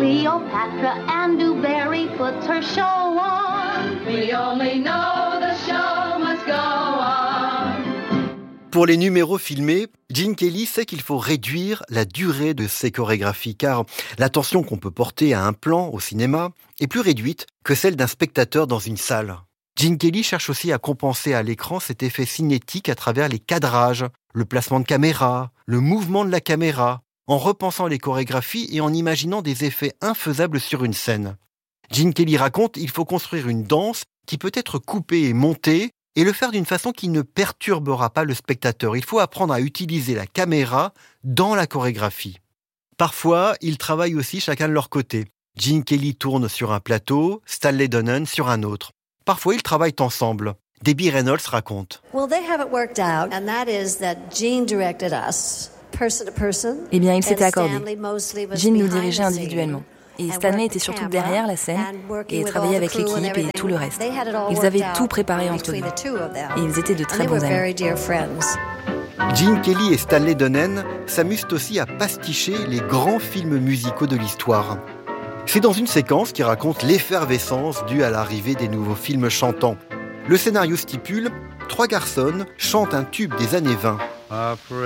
Cleopatra and Newberry puts her show on. We only know the show must go on. Pour les numéros filmés, Gene Kelly sait qu'il faut réduire la durée de ses chorégraphies car l'attention qu'on peut porter à un plan au cinéma est plus réduite que celle d'un spectateur dans une salle. Gene Kelly cherche aussi à compenser à l'écran cet effet cinétique à travers les cadrages, le placement de caméra, le mouvement de la caméra, en repensant les chorégraphies et en imaginant des effets infaisables sur une scène. Gene Kelly raconte qu'il faut construire une danse qui peut être coupée et montée et le faire d'une façon qui ne perturbera pas le spectateur. Il faut apprendre à utiliser la caméra dans la chorégraphie. Parfois, ils travaillent aussi chacun de leur côté. Gene Kelly tourne sur un plateau, Stanley Donen sur un autre. Parfois, ils travaillent ensemble. Debbie Reynolds raconte. Eh bien, il s'était accordé. Gene nous dirigeait individuellement. Et Stanley était surtout derrière la scène et travaillait avec l'équipe et tout le reste. Ils avaient tout préparé entre eux. Et ils étaient de très bons amis. Gene Kelly et Stanley Donen s'amusent aussi à pasticher les grands films musicaux de l'histoire. C'est dans une séquence qui raconte l'effervescence due à l'arrivée des nouveaux films chantants. Le scénario stipule 3 garçons chantent un tube des années 20.